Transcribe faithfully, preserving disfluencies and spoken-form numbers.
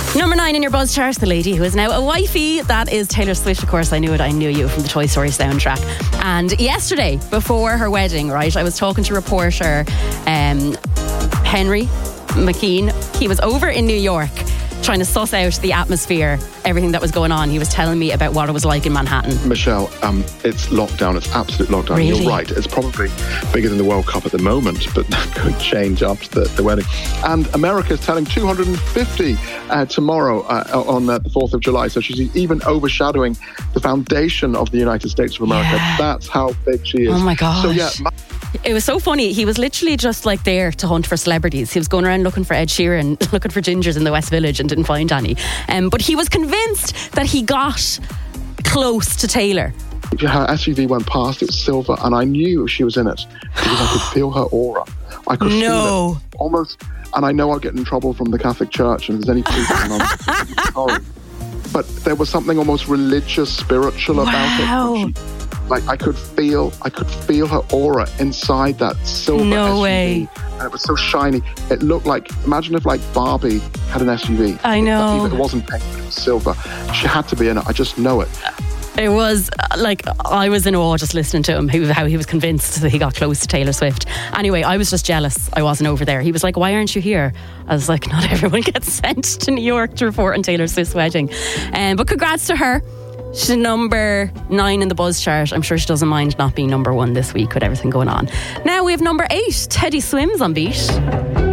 Number nine in your buzz chart, the lady who is now a wifey. That is Taylor Swift, of course. I knew it. I knew you from the Toy Story soundtrack. And yesterday, before her wedding, right, I was talking to reporter um, Henry McKean. He was over in New York trying to suss out the atmosphere, everything that was going on. He was telling me about what it was like in Manhattan. Michelle, um, it's lockdown. It's absolute lockdown. Really? You're right. It's probably bigger than the World Cup at the moment, but that could change after the, the wedding. And America is telling two hundred fifty uh, tomorrow uh, on uh, the fourth of July. So she's even overshadowing the foundation of the United States of America. Yeah. That's how big she is. Oh my gosh. So yeah. Ma- It was so funny. He was literally just like there to hunt for celebrities. He was going around looking for Ed Sheeran, looking for gingers in the West Village and didn't find any. Um, but he was convinced that he got close to Taylor. Her S U V went past, it was silver, and I knew she was in it because I could feel her aura. I could No. feel it almost, and I know I'll get in trouble from the Catholic Church, and if there's any proof going on, sorry. But there was something almost religious, spiritual about Wow. it. She, like I could feel, I could feel her aura inside that silver No S U V. way. And it was so shiny. It looked like, imagine if like Barbie had an S U V. I know. It wasn't pink, it was silver. She had to be in it. I just know it. It was uh, like, I was in awe just listening to him, how he was convinced that he got close to Taylor Swift. Anyway, I was just jealous I wasn't over there. He was like, why aren't you here? I was like, not everyone gets sent to New York to report on Taylor Swift's wedding. Um, but congrats to her. She's number nine in the buzz chart. I'm sure she doesn't mind not being number one this week with everything going on. Now we have number eight, Teddy Swims on Beat.